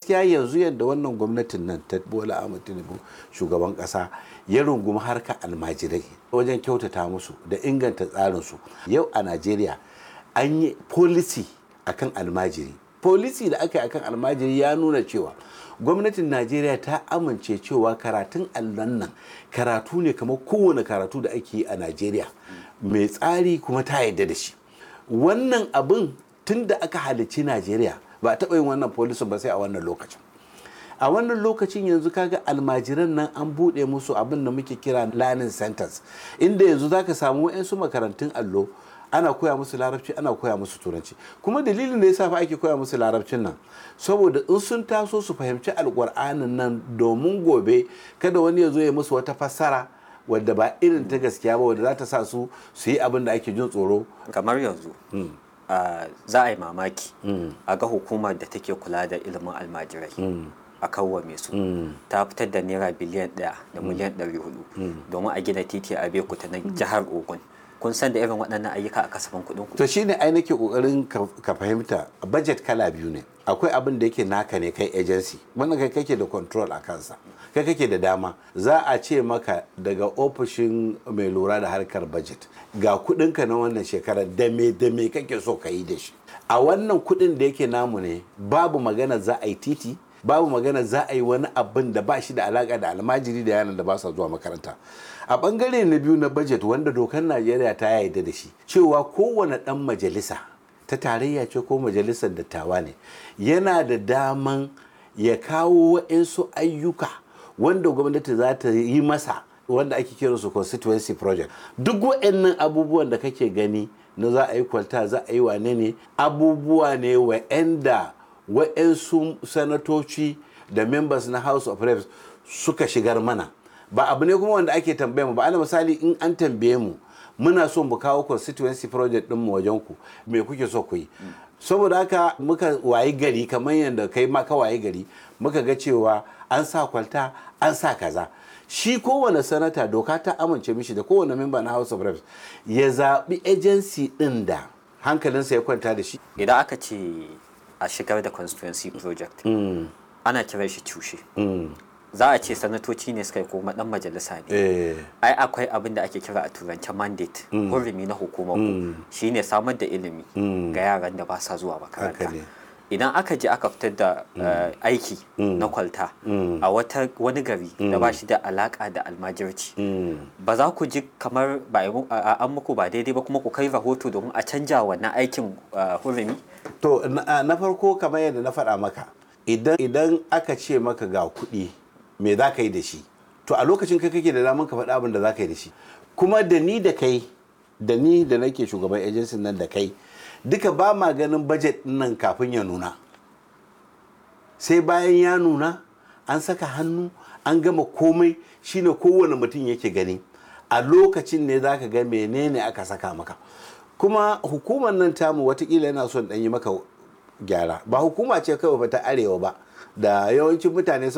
gaskiya yanzu yadda wannan gwamnatin nan ta Bola Ahmed Tinubu shugaban kasa ya rungumi harkar almajirai wajen kyautata musu da inganta tsarinsu. Yau a Najeriya an yi policy akan almajiri. Policy da aka yi akan almajiri ya nuna cewa gwamnatin Najeriya ta amince cewa karatun allon nan karatu ne kamar kowane karatu da ake yi a Najeriya, mai tsari kuma ta yarda da shi. Wannan abin tun da aka halicci Najeriya ba a taɓa yin wannan policy ba sai a wannan lokacin. A wannan lokacin yanzu kaga almajiran nan an buɗe musu abin da muke kira learning centers, inda yanzu zaka samu 'yansu makarantun allo ana koya musu larabci, ana koya musu turanci. Kuma dalilin da yasa fa ake koya musu larabcin nan saboda in sun taso su fahimci alƙur'anin nan, domin gobe kada wani ya zo ya musu wata fassara wadda ba irin ta gaskiya ba, wadda za ta sa su yi abin da ake jin tsoro. Kamar yanzu za a yi mamaki a ga hukumar da take kula da ilimin almajirai a kawwame su ta fitar da naira biliyan 1 da miliyan 400 domin a gina titi a Abeokuta na jihar Ogun. Kun san da irin waɗannan ayyuka a kasafin kuɗin ku? To shine ai nake kokarin ka fahimta, budget kala biyu ne. Akwai abin da yake naka ne kai agency, wannan kai kake da control a kansa, kai kake da dama. Za a ce maka daga ofishin mai lura da harkar budget ga kuɗinka na wannan shekarar da me kake so ka yi da shi. A wannan kuɗin da yake namu ne, babu magana za a yi titi, babu magana za a yi wani abin da ba shi da alaka da almajiri da yaran da ba sa zuwa makaranta. A bangare na biyu na budget wanda dokar Najeriya ta yarda da shi, cewa kowane dan majalisa ta tarayya ce ko majalisar dattawa ne, yana da daman ya kawo waɗansu ayyuka wanda gwamnati za ta yi masa, wanda ake kira su constituency project. Duk waɗannan abubuwan da kake gani na za a yi kwalta, za a yi wane ne, abubuwa ne waɗanda waɗansu sanatoci da members na House of Reps suka shigar mana. Ba abu ne kuma wanda ake tambaye mu ba. Ana misali in an tambaye mu muna so mu kawo constituency project din mu wajen ku, me kuke so ku yi? Saboda haka muka wayi gari kamar yadda kai ma ka wayi gari, muka ga cewa an sa kwalta, an sa kaza. Shi kowane sanata doka ta amince mishi da kowane member na House of Reps ya zaɓi agency ɗin da hankalinsa ya kwanta da shi. Idan aka ce a shigar da constituency project ana kiran shi cushe. Za a ce sanatoci ne suka yi kuma dan majalisa ne. Ai akwai abin da ake kira a turance mandate, hurumi na hukumar ku shine samar da ilimi ga yaran da ba sa zuwa makaranta. Idan aka je aka fitar da aiki na kwalta a wani gari da ba shi da alaka da almajirci, ba za ku ji kamar an muku ba daidai ba kuma ku kai rahoto domin a canja wannan aikin hurumi? To na farko kamar yadda na faɗa maka, idan aka ce maka ga kuɗi me za ka yi da shi, to a lokacin kai kake da daman ka faɗa abin da za ka yi da shi. Kuma da ni da kai, da ni da nake shugaban agency nan da kai, duka ba ma ganin budget nan kafin ya nuna. Sai bayan ya nuna an saka hannu an gama komai, shine kowane mutum yake gani. A lokacin ne za ka ga menene aka saka maka. Kuma hukumar nan tamu watakila yana son ɗan yi maka gyara. Ba hukuma ce kawai ta arewa ba, da yawancin mutane